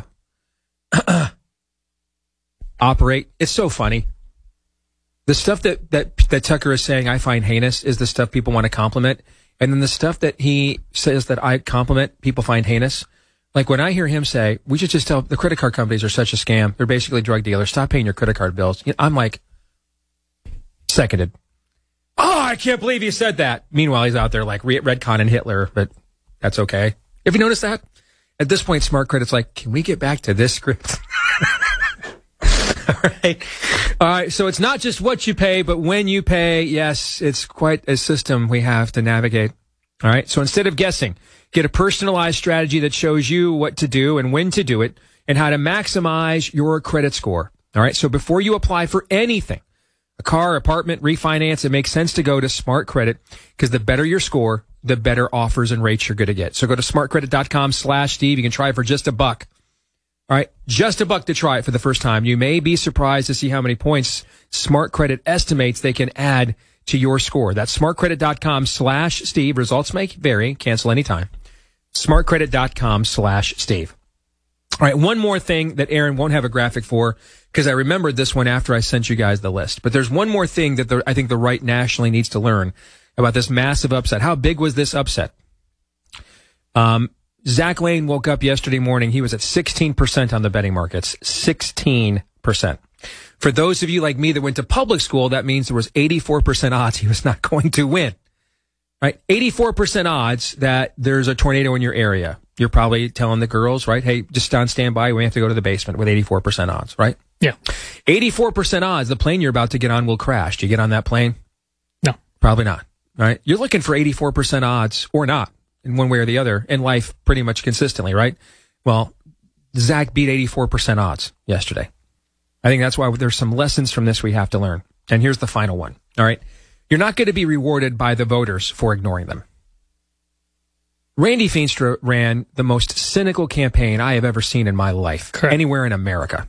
S4: operate. It's so funny. The stuff that, that, that Tucker is saying I find heinous is the stuff people want to compliment. And then the stuff that he says that I compliment, people find heinous. Like when I hear him say, we should just tell the credit card companies are such a scam. They're basically drug dealers. Stop paying your credit card bills. I'm like, seconded. Oh, I can't believe you said that. Meanwhile, he's out there like retconning Hitler, but that's okay. Have you noticed that? At this point, Smart Credit's like, can we get back to this script? All right. All right. So it's not just what you pay, but when you pay. Yes, it's quite a system we have to navigate. All right. So instead of guessing, get a personalized strategy that shows you what to do and when to do it and how to maximize your credit score. All right. So before you apply for anything, a car, apartment, refinance, it makes sense to go to Smart Credit because the better your score, the better offers and rates you're going to get. So go to smartcredit.com slash Steve. You can try it for just a buck. All right. Just a buck to try it for the first time. You may be surprised to see how many points Smart Credit estimates they can add to your score. That's smartcredit.com slash Steve. Results may vary. Cancel anytime. smartcredit.com slash Steve. All right. One more thing that Aaron won't have a graphic for because I remembered this one after I sent you guys the list. But there's one more thing that the, I think the right nationally needs to learn about this massive upset. How big was this upset? Um, Zach Lane woke up yesterday morning. He was at sixteen percent on the betting markets. sixteen percent. For those of you like me that went to public school, that means there was eighty-four percent odds he was not going to win. Right? eighty-four percent odds that there's a tornado in your area. You're probably telling the girls, right? Hey, just on standby. We have to go to the basement with eighty-four percent odds, right?
S5: Yeah.
S4: eighty-four percent odds the plane you're about to get on will crash. Do you get on that plane?
S5: No.
S4: Probably not. Right? You're looking for eighty-four percent odds or not in one way or the other in life pretty much consistently, right? Well, Zach beat eighty-four percent odds yesterday. I think that's why there's some lessons from this we have to learn. And here's the final one. All right. You're not going to be rewarded by the voters for ignoring them. Randy Feenstra ran the most cynical campaign I have ever seen in my life, Correct. Anywhere in America.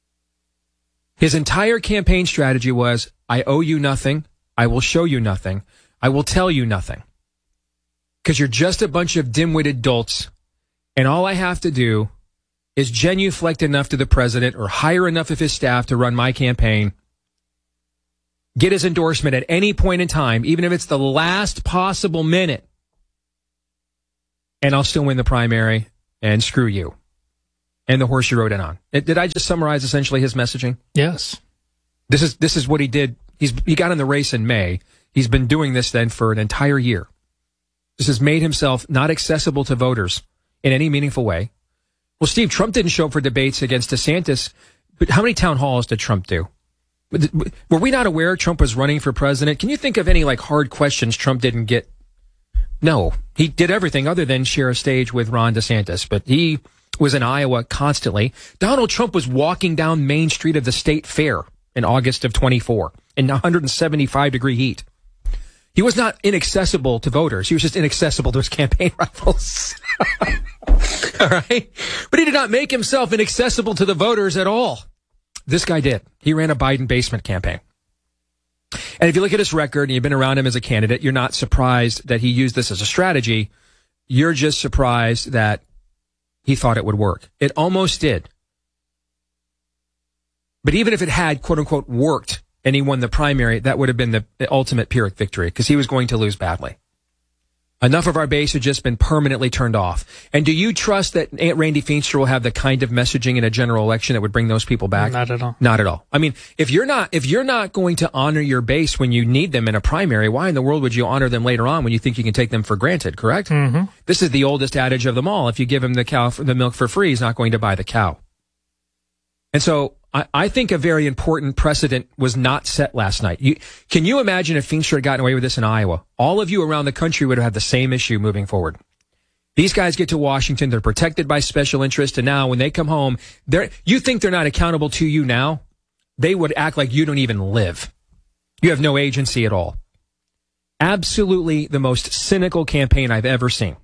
S4: His entire campaign strategy was, I owe you nothing. I will show you nothing. I will tell you nothing. because you're just a bunch of dim-witted dolts, and all I have to do is genuflect enough to the president or hire enough of his staff to run my campaign, get his endorsement at any point in time, even if it's the last possible minute, and I'll still win the primary, and screw you. And the horse you rode in on. Did I just summarize essentially his messaging?
S5: Yes.
S4: This is this is what he did. He's he got in the race in May. He's been doing this then for an entire year. This has made himself not accessible to voters in any meaningful way. Well, Steve, Trump didn't show up for debates against DeSantis, but how many town halls did Trump do? Were we not aware Trump was running for president? Can you think of any like hard questions Trump didn't get? No, he did everything other than share a stage with Ron DeSantis, but he was in Iowa constantly. Donald Trump was walking down Main Street of the State Fair in August of twenty-four in one hundred seventy-five degree heat. He was not inaccessible to voters. He was just inaccessible to his campaign rivals. All right. But he did not make himself inaccessible to the voters at all. This guy did. He ran a Biden basement campaign. And if you look at his record and you've been around him as a candidate, you're not surprised that he used this as a strategy. You're just surprised that he thought it would work. It almost did. But even if it had, quote unquote, worked and he won the primary, that would have been the, the ultimate Pyrrhic victory because he was going to lose badly. Enough of our base had just been permanently turned off. And do you trust that Aunt Randy Feenstra will have the kind of messaging in a general election that would bring those people back?
S5: Not at all.
S4: Not at all. I mean, if you're not, if you're not going to honor your base when you need them in a primary, why in the world would you honor them later on when you think you can take them for granted, correct?
S5: Mm-hmm.
S4: This is the oldest adage of them all. If you give him the cow, for, the milk for free, he's not going to buy the cow. And so I, I think a very important precedent was not set last night. You, can you imagine if Feenstra had gotten away with this in Iowa? All of you around the country would have had the same issue moving forward. These guys get to Washington, they're protected by special interest, and now when they come home, they're, you think they're not accountable to you now? They would act like you don't even live. You have no agency at all. Absolutely the most cynical campaign I've ever seen.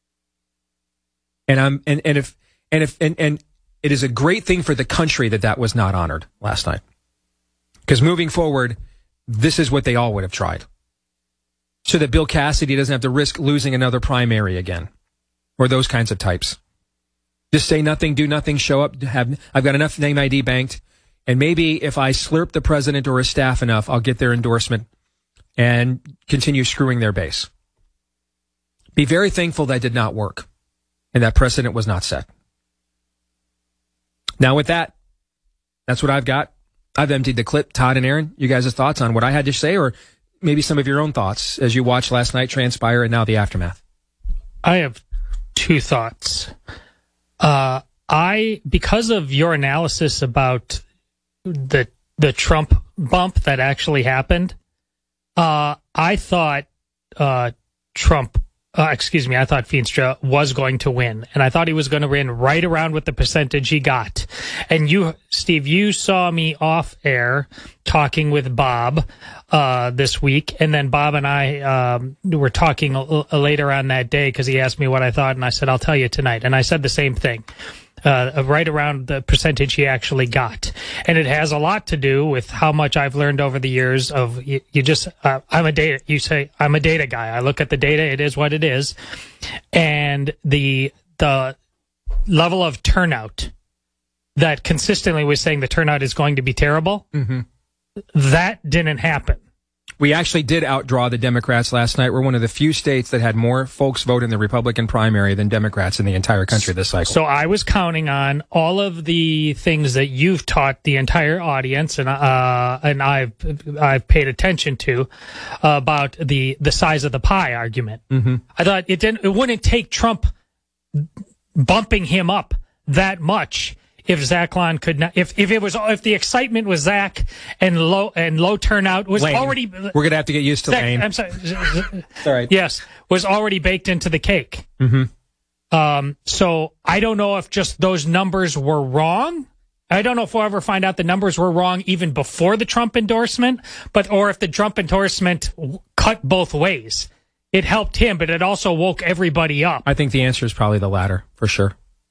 S4: And I'm and, and if and if and, and it is a great thing for the country that that was not honored last night. Because moving forward, this is what they all would have tried. So that Bill Cassidy doesn't have to risk losing another primary again. Or those kinds of types. Just say nothing, do nothing, show up, have I've got enough name I D banked, and maybe if I slurp the president or his staff enough, I'll get their endorsement and continue screwing their base. Be very thankful that did not work. And that precedent was not set. Now with that, that's what I've got. I've emptied the clip. Todd and Aaron, you guys' thoughts on what I had to say, or maybe some of your own thoughts as you watched last night transpire and now the aftermath?
S5: I have two thoughts. Uh, I, because of your analysis about the the Trump bump that actually happened, uh, I thought uh, Trump Uh, excuse me, I thought Feenstra was going to win, and I thought he was going to win right around with the percentage he got. And you, Steve, you saw me off air talking with Bob uh, this week, and then Bob and I um, were talking a, a later on that day because he asked me what I thought, and I said, I'll tell you tonight. And I said the same thing. Uh, right around the percentage he actually got. And it has a lot to do with how much I've learned over the years of, you, you just, uh, I'm a data, you say, I'm a data guy. I look at the data, it is what it is. And the, the level of turnout that consistently was saying the turnout is going to be terrible,
S4: mm-hmm.
S5: that didn't happen.
S4: We actually did outdraw the Democrats last night. We're one of the few states that had more folks vote in the Republican primary than Democrats in the entire country this cycle.
S5: So I was counting on all of the things that you've taught the entire audience, and uh, and I've I've paid attention to uh, about the the size of the pie argument.
S4: Mm-hmm.
S5: I thought it didn't. It wouldn't take Trump bumping him up that much. If Zach Lon could not, if if it was, if the excitement was Zach and low and low turnout was
S4: Lane.
S5: already,
S4: we're gonna have to get used to
S5: Zach,
S4: Lane.
S5: I'm sorry.
S4: Sorry.
S5: Yes, was already baked into the cake.
S4: Mm-hmm.
S5: Um. So I don't know if just those numbers were wrong. I don't know if we'll ever find out the numbers were wrong even before the Trump endorsement, but or if the Trump endorsement cut both ways. It helped him, but it also woke everybody up.
S4: I think the answer is probably the latter for sure.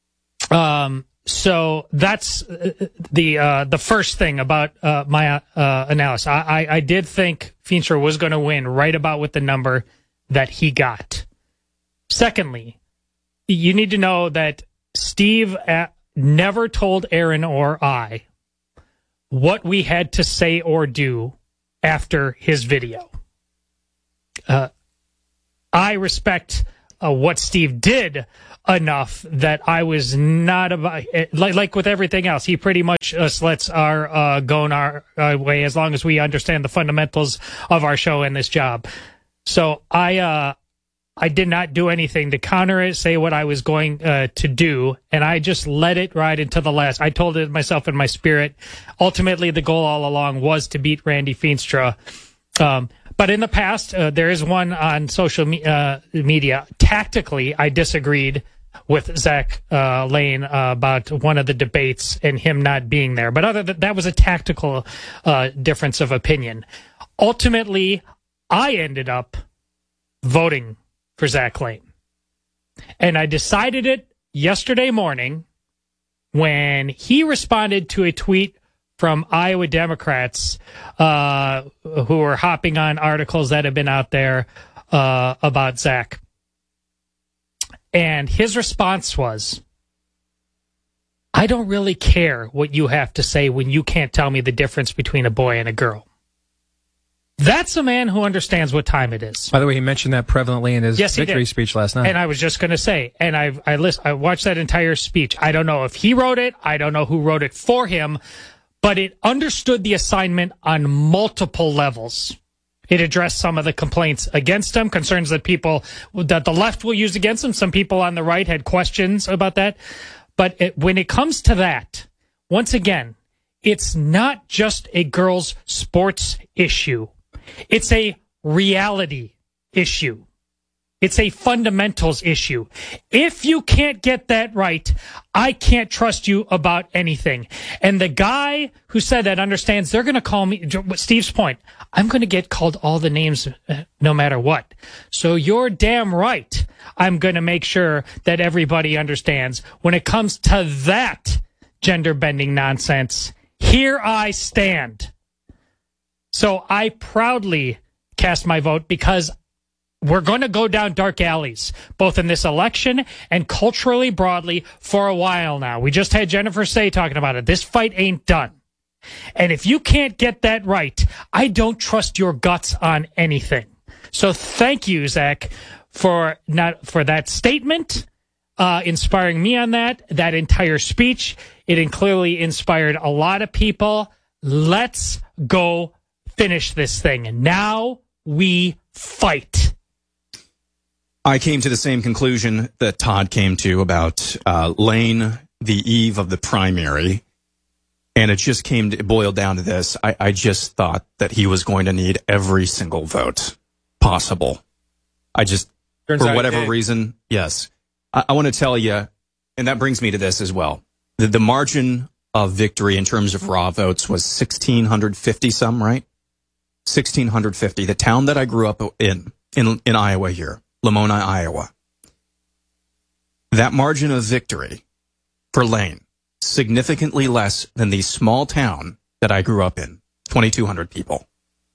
S5: Um. So that's the uh, the first thing about uh, my uh, analysis. I, I, I did think Feenstra was going to win right about with the number that he got. Secondly, you need to know that Steve uh, never told Aaron or I what we had to say or do after his video. Uh, I respect uh, what Steve did enough that I was not about, like, like with everything else, he pretty much just lets our uh, go in our uh, way as long as we understand the fundamentals of our show and this job. So I uh, I did not do anything to counter it, say what I was going uh, to do, and I just let it ride into the last. I told it myself in my spirit. Ultimately, the goal all along was to beat Randy Feenstra. Um, but in the past, uh, there is one on social me- uh, media. Tactically, I disagreed with Zach uh, Lane uh, about one of the debates and him not being there. But other than that was a tactical uh, difference of opinion. Ultimately, I ended up voting for Zach Lane. And I decided it yesterday morning when he responded to a tweet from Iowa Democrats uh, who were hopping on articles that have been out there uh, about Zach. And his response was, I don't really care what you have to say when you can't tell me the difference between a boy and a girl. That's a man who understands what time it is.
S4: By the way, he mentioned that prevalently in his
S5: yes,
S4: victory speech last night.
S5: And I was just going to say, and I've, I list, I watched that entire speech. I don't know if he wrote it. I don't know who wrote it for him, but it understood the assignment on multiple levels. It addressed some of the complaints against him, concerns that people, that the left will use against him. Some people on the right had questions about that. But it, when it comes to that, once again, it's not just a girls' sports issue. It's a reality issue. It's a fundamentals issue. If you can't get that right, I can't trust you about anything. And the guy who said that understands they're going to call me, Steve's point, I'm going to get called all the names uh, no matter what. So you're damn right. I'm going to make sure that everybody understands when it comes to that gender bending nonsense, here I stand. So I proudly cast my vote because we're going to go down dark alleys, both in this election and culturally broadly for a while now. We just had Jennifer Say talking about it. This fight ain't done. And if you can't get that right, I don't trust your guts on anything. So thank you, Zach, for not for that statement, uh, inspiring me on that, that entire speech. It clearly inspired a lot of people. Let's go finish this thing. Now we fight.
S2: I came to the same conclusion that Todd came to about uh, Lane, the eve of the primary. And it just came to, it boiled down to this. I, I just thought that he was going to need every single vote possible. I just,
S4: Turns
S2: for
S4: out
S2: whatever
S4: he
S2: reason, yes. I, I want to tell you, and that brings me to this as well. The, the margin of victory in terms of raw votes was sixteen fifty some, right? sixteen fifty. The town that I grew up in, in, in Iowa here, Lamoni, Iowa. That margin of victory for Lane, significantly less than the small town that I grew up in, twenty-two hundred people.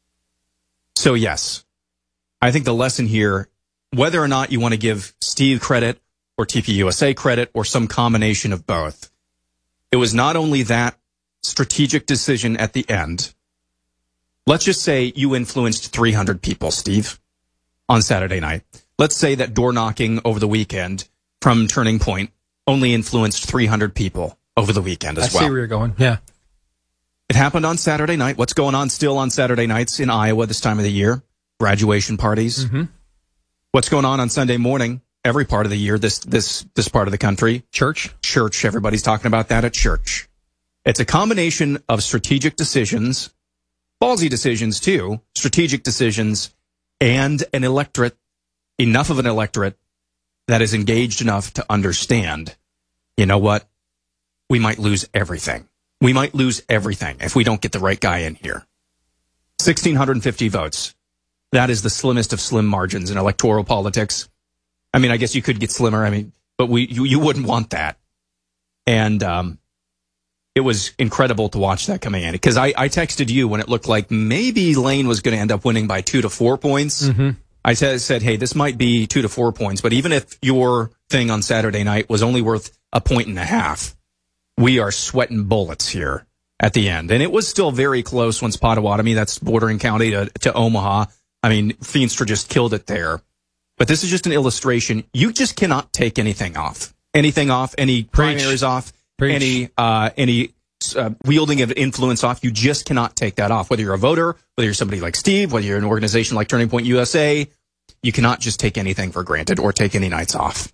S2: So yes, I think the lesson here, whether or not you want to give Steve credit or T P U S A credit or some combination of both, it was not only that strategic decision at the end. Let's just say you influenced three hundred people, Steve, on Saturday night. Let's say that door knocking over the weekend from Turning Point only influenced three hundred people over the weekend as
S4: I
S2: well.
S4: I see where you're going. Yeah.
S2: It happened on Saturday night. What's going on still on Saturday nights in Iowa this time of the year? Graduation parties.
S4: Mm-hmm.
S2: What's going on on Sunday morning? Every part of the year, this this this part of the country.
S4: Church.
S2: Church. Everybody's talking about that at church. It's a combination of strategic decisions, ballsy decisions too, strategic decisions, and an electorate, enough of an electorate that is engaged enough to understand, you know what? We might lose everything. We might lose everything if we don't get the right guy in here. one thousand six hundred fifty votes. That is the slimmest of slim margins in electoral politics. I mean, I guess you could get slimmer. I mean, but we you, you wouldn't want that. And um, it was incredible to watch that coming in because I, I texted you when it looked like maybe Lane was going to end up winning by two to four points.
S4: Mm-hmm.
S2: I said, said, hey, this might be two to four points, but even if your thing on Saturday night was only worth a point and a half, we are sweating bullets here at the end. And it was still very close once Potawatomi, that's bordering county, to, to Omaha. I mean, Feenstra just killed it there. But this is just an illustration. You just cannot take anything off. Anything off, any primaries off, Preach. any uh, any uh, wielding of influence off. You just cannot take that off. Whether you're a voter, whether you're somebody like Steve, whether you're an organization like Turning Point U S A, you cannot just take anything for granted or take any nights off.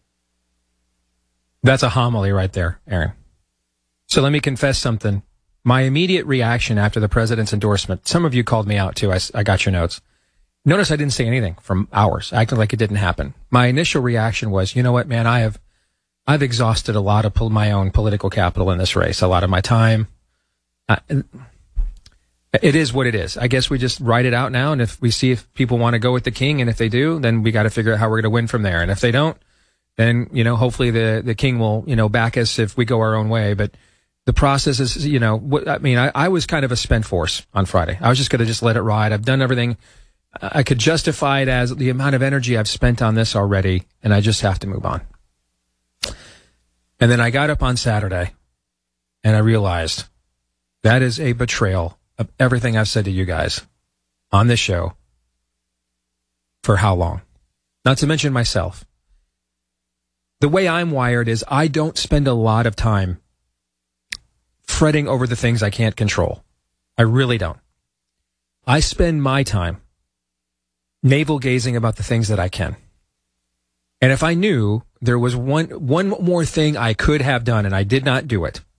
S4: That's a homily right there, Aaron. So let me confess something. My immediate reaction after the president's endorsement, some of you called me out too. I, I got your notes. Notice I didn't say anything for hours, acting like it didn't happen. My initial reaction was, you know what, man, I have, I've exhausted a lot of pol- my own political capital in this race, a lot of my time. Uh, it is what it is. I guess we just write it out now, and if we see if people want to go with the king, and if they do, then we got to figure out how we're going to win from there. And if they don't, then, you know, hopefully the, the king will, you know, back us if we go our own way. But the process is, you know, what, I mean, I, I was kind of a spent force on Friday. I was just going to just let it ride. I've done everything. I could justify it as the amount of energy I've spent on this already, and I just have to move on. And then I got up on Saturday, and I realized that is a betrayal of everything I've said to you guys on this show for how long? Not to mention myself. The way I'm wired is I don't spend a lot of time fretting over the things I can't control. I really don't. I spend my time navel-gazing about the things that I can. And if I knew there was one one more thing I could have done and I did not do it,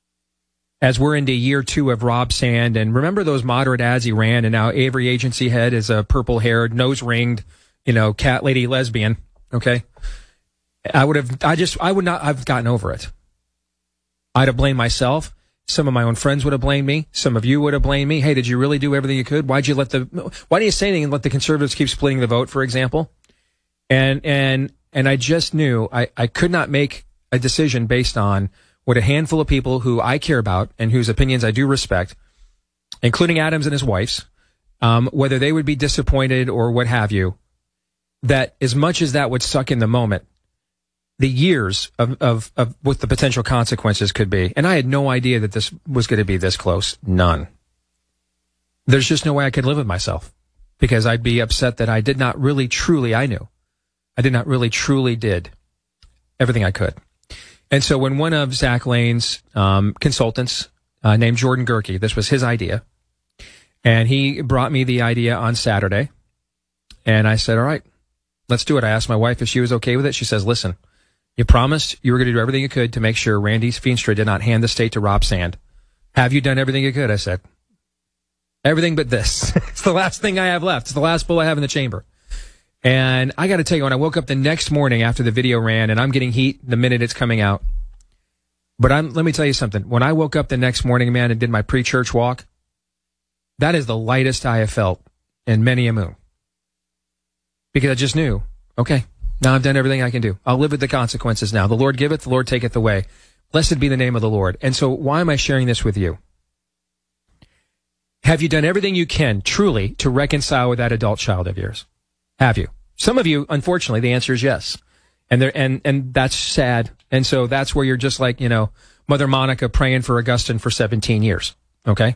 S4: as we're into year two of Rob Sand, and remember those moderate ads he ran, and now Avery Agency head is a purple-haired, nose-ringed, you know, cat lady lesbian, okay? I would have, I just, I would not have gotten over it. I'd have blamed myself. Some of my own friends would have blamed me. Some of you would have blamed me. Hey, did you really do everything you could? Why'd you let the, why didn't you say anything and let the conservatives keep splitting the vote, for example? And, and, and I just knew I, I could not make a decision based on what a handful of people who I care about and whose opinions I do respect, including Adams and his wife's, um, whether they would be disappointed or what have you, that as much as that would suck in the moment, the years of, of, of what the potential consequences could be. And I had no idea that this was going to be this close. None. There's just no way I could live with myself, because I'd be upset that I did not really, truly, I knew, I did not really, truly did everything I could. And so when one of Zach Lane's um, consultants uh, named Jordan Gerke, this was his idea, and he brought me the idea on Saturday, and I said, all right, let's do it. I asked my wife if she was okay with it. She says, listen, you promised you were going to do everything you could to make sure Randy Feenstra did not hand the state to Rob Sand. Have you done everything you could? I said, everything but this. It's the last thing I have left. It's the last bullet I have in the chamber. And I got to tell you, when I woke up the next morning after the video ran, and I'm getting heat the minute it's coming out, but I'm, let me tell you something. When I woke up the next morning, man, and did my pre-church walk, that is the lightest I have felt in many a moon. Because I just knew, okay, now I've done everything I can do. I'll live with the consequences now. The Lord giveth, the Lord taketh away. Blessed be the name of the Lord. And so why am I sharing this with you? Have you done everything you can, truly, to reconcile with that adult child of yours? Have you? Some of you, unfortunately, the answer is yes. And there, and, and that's sad. And so that's where you're just like, you know, Mother Monica praying for Augustine for seventeen years. Okay?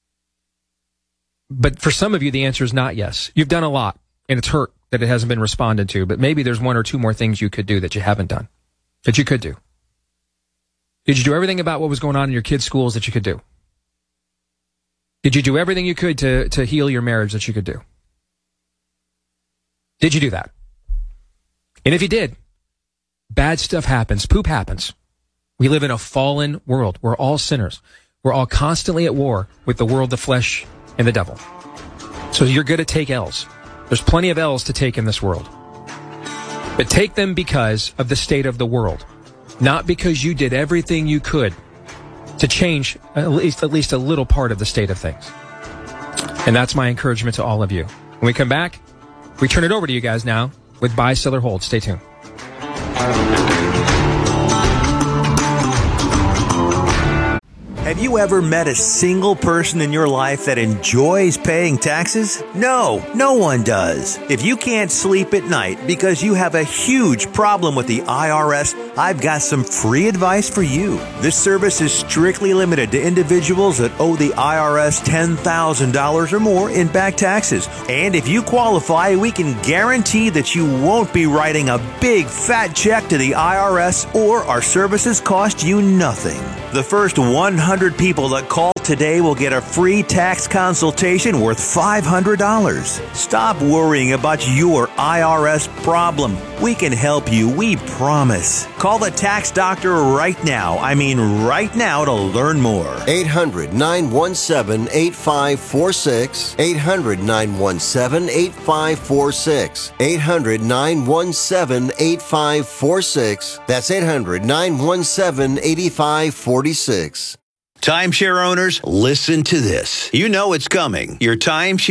S4: But for some of you, the answer is not yes. You've done a lot, and it's hurt that it hasn't been responded to, but maybe there's one or two more things you could do that you haven't done, that you could do. Did you do everything about what was going on in your kids' schools that you could do? Did you do everything you could to, to heal your marriage that you could do? Did you do that? And if you did, bad stuff happens. Poop happens. We live in a fallen world. We're all sinners. We're all constantly at war with the world, the flesh, and the devil. So you're good to take L's. There's plenty of L's to take in this world. But take them because of the state of the world, not because you did everything you could to change at least, at least a little part of the state of things. And that's my encouragement to all of you. When we come back, we turn it over to you guys now with Buy, Sell, or Hold. Stay tuned.
S6: Have you ever met a single person in your life that enjoys paying taxes? No, no one does. If you can't sleep at night because you have a huge problem with the I R S, I've got some free advice for you. This service is strictly limited to individuals that owe the I R S ten thousand dollars or more in back taxes. And if you qualify, we can guarantee that you won't be writing a big fat check to the I R S, or our services cost you nothing. The first one hundred people that call today will get a free tax consultation worth five hundred dollars. Stop worrying about your I R S problem. We can help you, we promise. Call the tax doctor right now. I mean right now to learn more.
S7: eight hundred, nine one seven, eight five four six. eight hundred, nine one seven, eight five four six. eight hundred, nine one seven, eight five four six. That's eight hundred, nine one seven, eight five four six.
S6: Timeshare owners, listen to this. You know it's coming. Your timeshare